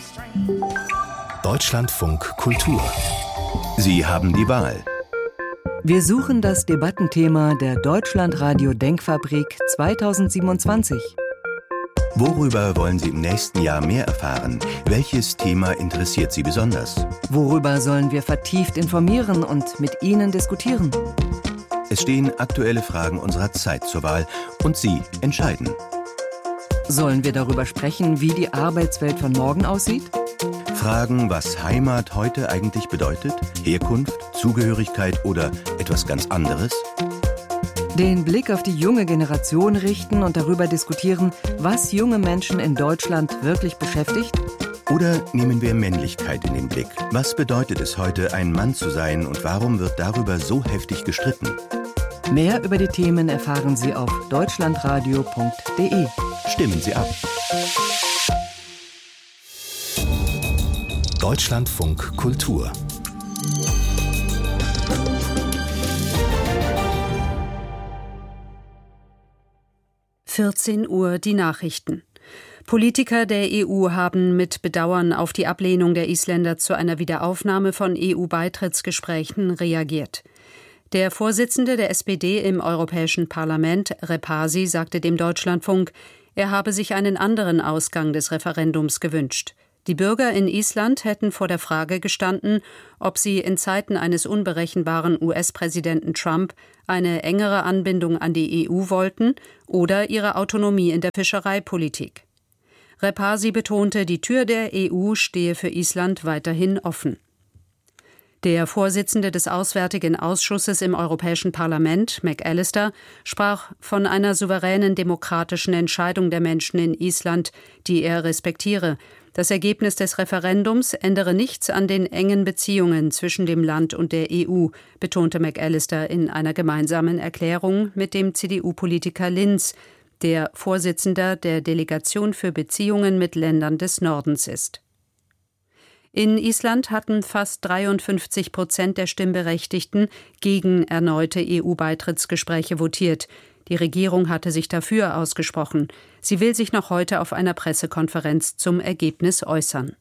Deutschlandfunk Kultur. Sie haben die Wahl. Wir suchen das Debattenthema der Deutschlandradio Denkfabrik 2027. Worüber wollen Sie im nächsten Jahr mehr erfahren? Welches Thema interessiert Sie besonders? Worüber sollen wir vertieft informieren und mit Ihnen diskutieren? Es stehen aktuelle Fragen unserer Zeit zur Wahl und Sie entscheiden. Sollen wir darüber sprechen, wie die Arbeitswelt von morgen aussieht? Fragen, was Heimat heute eigentlich bedeutet, Herkunft, Zugehörigkeit oder etwas ganz anderes? Den Blick auf die junge Generation richten und darüber diskutieren, was junge Menschen in Deutschland wirklich beschäftigt? Oder nehmen wir Männlichkeit in den Blick? Was bedeutet es heute, ein Mann zu sein und warum wird darüber so heftig gestritten? Mehr über die Themen erfahren Sie auf deutschlandradio.de. Stimmen Sie ab. Deutschlandfunk Kultur. (14 Uhr) die Nachrichten. Politiker der EU haben mit Bedauern auf die Ablehnung der Isländer zu einer Wiederaufnahme von EU-Beitrittsgesprächen reagiert. Der Vorsitzende der SPD im Europäischen Parlament, Repasi, sagte dem Deutschlandfunk, er habe sich einen anderen Ausgang des Referendums gewünscht. Die Bürger in Island hätten vor der Frage gestanden, ob sie in Zeiten eines unberechenbaren US-Präsidenten Trump eine engere Anbindung an die EU wollten oder ihre Autonomie in der Fischereipolitik. Repasi betonte, die Tür der EU stehe für Island weiterhin offen. Der Vorsitzende des Auswärtigen Ausschusses im Europäischen Parlament, McAllister, sprach von einer souveränen demokratischen Entscheidung der Menschen in Island, die er respektiere. Das Ergebnis des Referendums ändere nichts an den engen Beziehungen zwischen dem Land und der EU, betonte McAllister in einer gemeinsamen Erklärung mit dem CDU-Politiker Lins, der Vorsitzender der Delegation für Beziehungen mit Ländern des Nordens ist. In Island hatten fast 53% der Stimmberechtigten gegen erneute EU-Beitrittsgespräche votiert. Die Regierung hatte sich dafür ausgesprochen. Sie will sich noch heute auf einer Pressekonferenz zum Ergebnis äußern.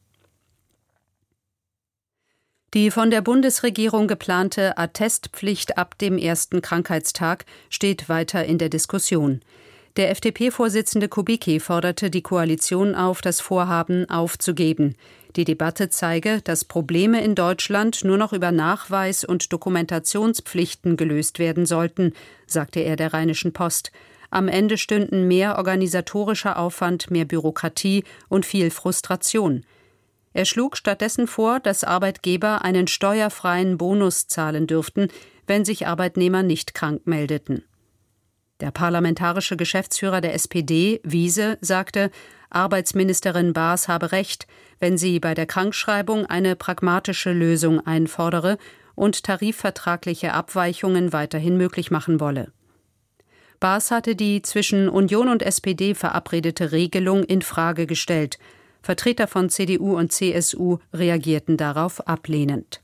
Die von der Bundesregierung geplante Attestpflicht ab dem ersten Krankheitstag steht weiter in der Diskussion. Der FDP-Vorsitzende Kubicki forderte die Koalition auf, das Vorhaben aufzugeben. Die Debatte zeige, dass Probleme in Deutschland nur noch über Nachweis- und Dokumentationspflichten gelöst werden sollten, sagte er der Rheinischen Post. Am Ende stünden mehr organisatorischer Aufwand, mehr Bürokratie und viel Frustration. Er schlug stattdessen vor, dass Arbeitgeber einen steuerfreien Bonus zahlen dürften, wenn sich Arbeitnehmer nicht krank meldeten. Der parlamentarische Geschäftsführer der SPD, Wiese, sagte, Arbeitsministerin Baas habe recht, wenn sie bei der Krankschreibung eine pragmatische Lösung einfordere und tarifvertragliche Abweichungen weiterhin möglich machen wolle. Baas hatte die zwischen Union und SPD verabredete Regelung in Frage gestellt. Vertreter von CDU und CSU reagierten darauf ablehnend.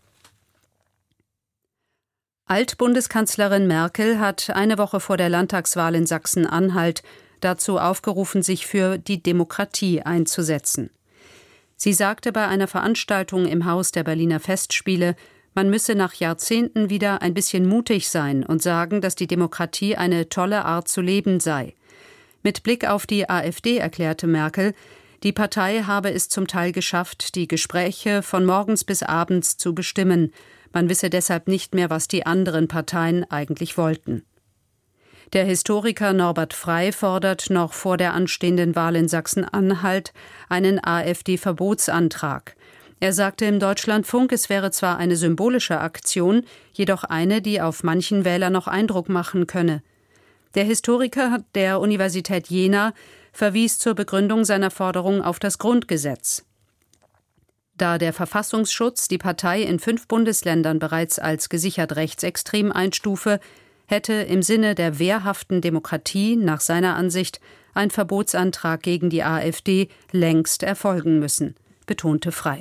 Altbundeskanzlerin Merkel hat eine Woche vor der Landtagswahl in Sachsen-Anhalt dazu aufgerufen, sich für die Demokratie einzusetzen. Sie sagte bei einer Veranstaltung im Haus der Berliner Festspiele, man müsse nach Jahrzehnten wieder ein bisschen mutig sein und sagen, dass die Demokratie eine tolle Art zu leben sei. Mit Blick auf die AfD erklärte Merkel, die Partei habe es zum Teil geschafft, die Gespräche von morgens bis abends zu bestimmen. Man wisse deshalb nicht mehr, was die anderen Parteien eigentlich wollten. Der Historiker Norbert Frey fordert noch vor der anstehenden Wahl in Sachsen-Anhalt einen AfD-Verbotsantrag. Er sagte im Deutschlandfunk, es wäre zwar eine symbolische Aktion, jedoch eine, die auf manchen Wähler noch Eindruck machen könne. Der Historiker der Universität Jena verwies zur Begründung seiner Forderung auf das Grundgesetz. Da der Verfassungsschutz die Partei in 5 Bundesländern bereits als gesichert rechtsextrem einstufe, hätte im Sinne der wehrhaften Demokratie nach seiner Ansicht ein Verbotsantrag gegen die AfD längst erfolgen müssen, betonte Frey.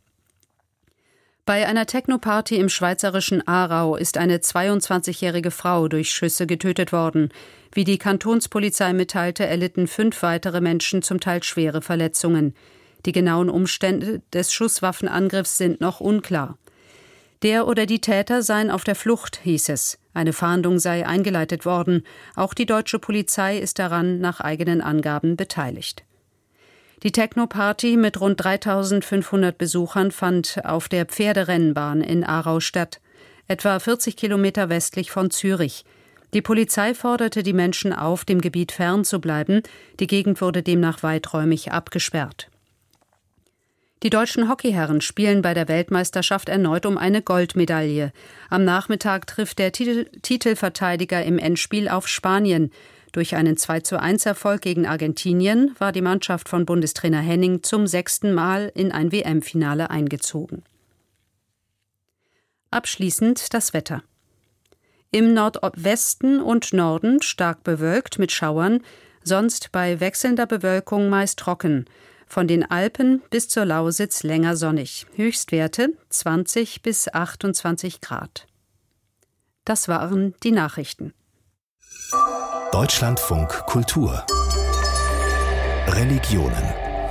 Bei einer Techno-Party im schweizerischen Aarau ist eine 22-jährige Frau durch Schüsse getötet worden. Wie die Kantonspolizei mitteilte, erlitten 5 weitere Menschen zum Teil schwere Verletzungen. Die genauen Umstände des Schusswaffenangriffs sind noch unklar. Der oder die Täter seien auf der Flucht, hieß es. Eine Fahndung sei eingeleitet worden. Auch die deutsche Polizei ist daran nach eigenen Angaben beteiligt. Die Techno-Party mit rund 3.500 Besuchern fand auf der Pferderennbahn in Aarau statt, etwa 40 Kilometer westlich von Zürich. Die Polizei forderte die Menschen auf, dem Gebiet fernzubleiben. Die Gegend wurde demnach weiträumig abgesperrt. Die deutschen Hockeyherren spielen bei der Weltmeisterschaft erneut um eine Goldmedaille. Am Nachmittag trifft der Titelverteidiger im Endspiel auf Spanien. Durch einen 2:1-Erfolg gegen Argentinien war die Mannschaft von Bundestrainer Henning zum 6. Mal in ein WM-Finale eingezogen. Abschließend das Wetter. Im Nordwesten und Norden stark bewölkt mit Schauern, sonst bei wechselnder Bewölkung meist trocken. Von den Alpen bis zur Lausitz länger sonnig. Höchstwerte 20 bis 28 Grad. Das waren die Nachrichten. Deutschlandfunk Kultur. Religionen.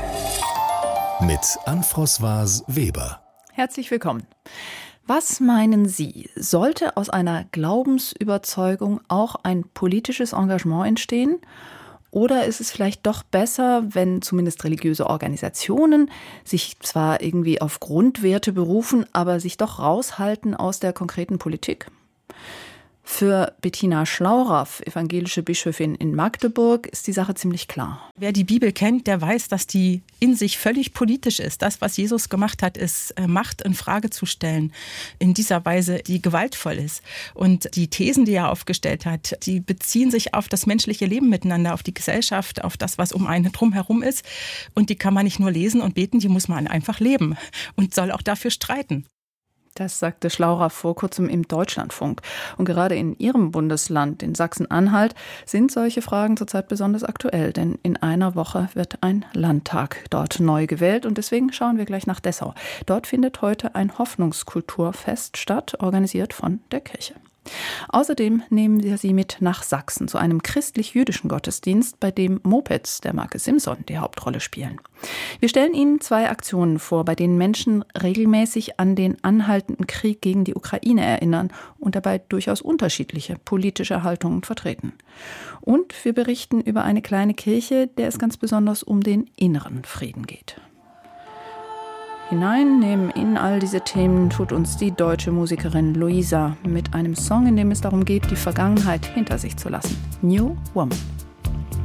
Mit Anne-Françoise Weber. Herzlich willkommen. Was meinen Sie, sollte aus einer Glaubensüberzeugung auch ein politisches Engagement entstehen? Oder ist es vielleicht doch besser, wenn zumindest religiöse Organisationen sich zwar irgendwie auf Grundwerte berufen, aber sich doch raushalten aus der konkreten Politik? Für Bettina Schlauraff, evangelische Bischöfin in Magdeburg, ist die Sache ziemlich klar. Wer die Bibel kennt, der weiß, dass die in sich völlig politisch ist. Das, was Jesus gemacht hat, ist Macht in Frage zu stellen, in dieser Weise, die gewaltvoll ist. Und die Thesen, die er aufgestellt hat, die beziehen sich auf das menschliche Leben miteinander, auf die Gesellschaft, auf das, was um einen drumherum ist. Und die kann man nicht nur lesen und beten, die muss man einfach leben und soll auch dafür streiten. Das sagte Schlauraff vor kurzem im Deutschlandfunk. Und gerade in ihrem Bundesland, in Sachsen-Anhalt, sind solche Fragen zurzeit besonders aktuell. Denn in einer Woche wird ein Landtag dort neu gewählt. Und deswegen schauen wir gleich nach Dessau. Dort findet heute ein Hoffnungskulturfest statt, organisiert von der Kirche. Außerdem nehmen wir Sie mit nach Sachsen zu einem christlich-jüdischen Gottesdienst, bei dem Mopeds der Marke Simson die Hauptrolle spielen. Wir stellen Ihnen 2 Aktionen vor, bei denen Menschen regelmäßig an den anhaltenden Krieg gegen die Ukraine erinnern und dabei durchaus unterschiedliche politische Haltungen vertreten. Und wir berichten über eine kleine Kirche, der es ganz besonders um den inneren Frieden geht. Hineinnehmen in all diese Themen tut uns die deutsche Musikerin Luisa mit einem Song, in dem es darum geht, die Vergangenheit hinter sich zu lassen. New Woman.